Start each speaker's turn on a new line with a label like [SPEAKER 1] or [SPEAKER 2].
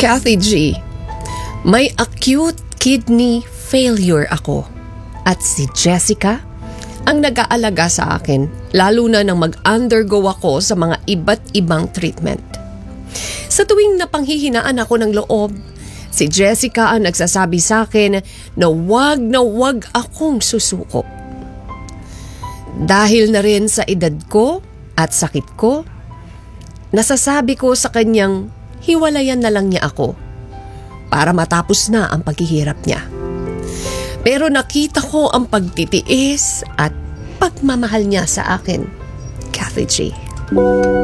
[SPEAKER 1] Kathy G, may acute kidney failure ako. At si Jessica ang nag-aalaga sa akin, lalo na nang mag-undergo ako sa mga iba't ibang treatment. Sa tuwing napanghihinaan ako ng loob, si Jessica ang nagsasabi sa akin na wag akong susuko. Dahil na rin sa edad ko at sakit ko, nasasabi ko sa kanyang hiwalayan na lang niya ako para matapos na ang paghihirap niya. Pero nakita ko ang pagtitiis at pagmamahal niya sa akin, Kathy G.